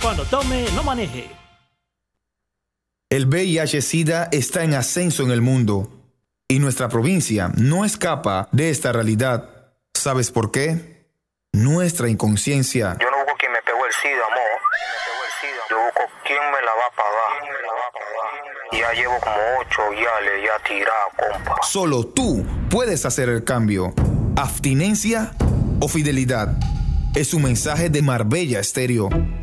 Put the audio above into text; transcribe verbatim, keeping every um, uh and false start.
Cuando tome, no maneje. El V I H-Sida está en ascenso en el mundo y nuestra provincia no escapa de esta realidad. ¿Sabes por qué? Nuestra inconsciencia. Yo no busco quien me pegó el SIDA, amor. Yo busco quién me la va a pagar. Ya llevo como ocho viales ya tirado, compa. Solo tú puedes hacer el cambio. Abstinencia o fidelidad. Es un mensaje de Marbella Estéreo.